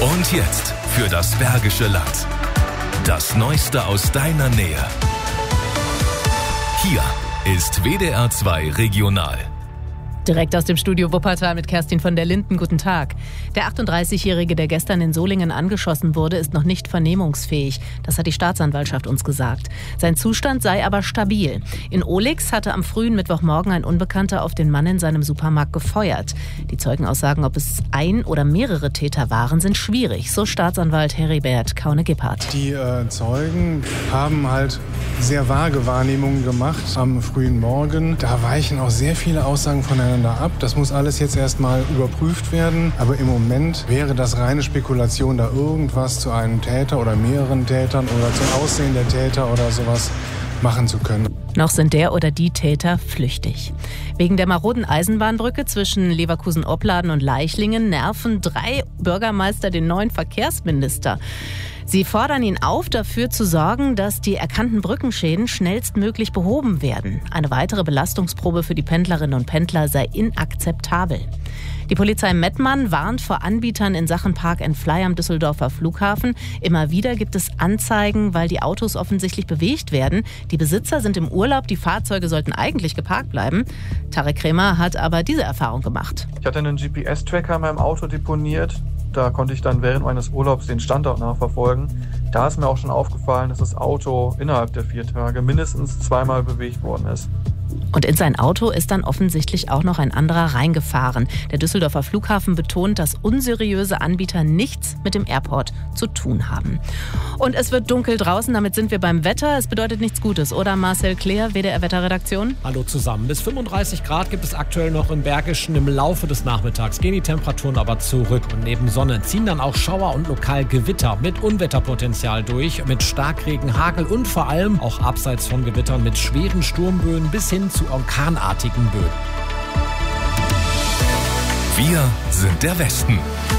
Und jetzt für das Bergische Land. Das Neueste aus deiner Nähe. Hier ist WDR 2 Regional. Direkt aus dem Studio Wuppertal mit Kerstin von der Linden. Guten Tag. Der 38-Jährige, der gestern in Solingen angeschossen wurde, ist noch nicht vernehmungsfähig. Das hat die Staatsanwaltschaft uns gesagt. Sein Zustand sei aber stabil. In Ohlix hatte am frühen Mittwochmorgen ein Unbekannter auf den Mann in seinem Supermarkt gefeuert. Die Zeugenaussagen, ob es ein oder mehrere Täter waren, sind schwierig, so Staatsanwalt Heribert Kaune-Gebhardt. Die Zeugen haben halt sehr vage Wahrnehmungen gemacht am frühen Morgen. Da weichen auch sehr viele Aussagen voneinander ab. Das muss alles jetzt erstmal überprüft werden. Aber im Moment wäre das reine Spekulation, da irgendwas zu einem Täter oder mehreren Tätern oder zum Aussehen der Täter oder sowas machen zu können. Noch sind der oder die Täter flüchtig. Wegen der maroden Eisenbahnbrücke zwischen Leverkusen-Opladen und Leichlingen nerven 3 Bürgermeister den neuen Verkehrsminister. Sie fordern ihn auf, dafür zu sorgen, dass die erkannten Brückenschäden schnellstmöglich behoben werden. Eine weitere Belastungsprobe für die Pendlerinnen und Pendler sei inakzeptabel. Die Polizei Mettmann warnt vor Anbietern in Sachen Park and Fly am Düsseldorfer Flughafen. Immer wieder gibt es Anzeigen, weil die Autos offensichtlich bewegt werden. Die Besitzer sind im Urlaub, die Fahrzeuge sollten eigentlich geparkt bleiben. Tarek Krämer hat aber diese Erfahrung gemacht. Ich hatte einen GPS-Tracker in meinem Auto deponiert. Da konnte ich dann während meines Urlaubs den Standort nachverfolgen. Da ist mir auch schon aufgefallen, dass das Auto innerhalb der 4 Tage mindestens 2-mal bewegt worden ist. Und in sein Auto ist dann offensichtlich auch noch ein anderer reingefahren. Der Düsseldorfer Flughafen betont, dass unseriöse Anbieter nichts mit dem Airport zu tun haben. Und es wird dunkel draußen, damit sind wir beim Wetter. Es bedeutet nichts Gutes, oder Marcel Kleer, WDR-Wetterredaktion? Hallo zusammen. Bis 35 Grad gibt es aktuell noch im Bergischen. Im Laufe des Nachmittags gehen die Temperaturen aber zurück. Und neben Sonne ziehen dann auch Schauer und lokal Gewitter mit Unwetterpotenzial durch. Mit Starkregen, Hagel und vor allem auch abseits von Gewittern mit schweren Sturmböen bis hin zu orkanartigen Böen. Wir sind der Westen.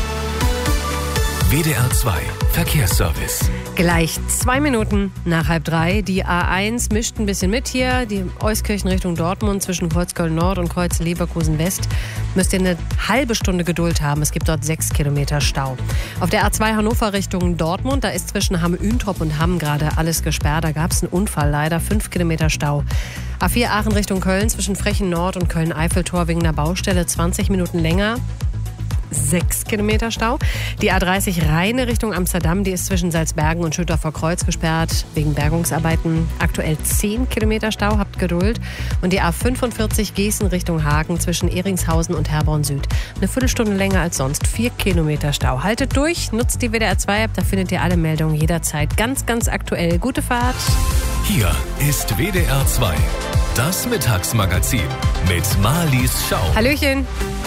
WDR 2 Verkehrsservice. Gleich 2 Minuten nach 2:30. Die A1 mischt ein bisschen mit hier. Die Euskirchen Richtung Dortmund zwischen Kreuzköln Nord und Kreuz Leverkusen West. Müsst ihr eine halbe Stunde Geduld haben. Es gibt dort 6 Kilometer Stau. Auf der A2 Hannover Richtung Dortmund, da ist zwischen Hamm-Üntrop und Hamm gerade alles gesperrt. Da gab es einen Unfall leider. 5 Kilometer Stau. A4 Aachen Richtung Köln zwischen Frechen Nord und Köln-Eiffeltor wegen einer Baustelle 20 Minuten länger. 6 Kilometer Stau. Die A30 Rheine Richtung Amsterdam, die ist zwischen Salzbergen und Schüttorfer Kreuz gesperrt wegen Bergungsarbeiten. Aktuell 10 Kilometer Stau, habt Geduld. Und die A45 Gießen Richtung Hagen zwischen Ehringshausen und Herborn Süd. Eine Viertelstunde länger als sonst, 4 Kilometer Stau. Haltet durch, nutzt die WDR 2 App, da findet ihr alle Meldungen jederzeit ganz, ganz aktuell. Gute Fahrt. Hier ist WDR 2, das Mittagsmagazin mit Marlies Schau. Hallöchen.